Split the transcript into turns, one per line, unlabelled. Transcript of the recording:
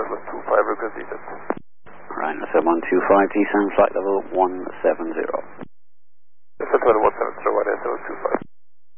125 request descent.
Right, so 125, descend flight level 170.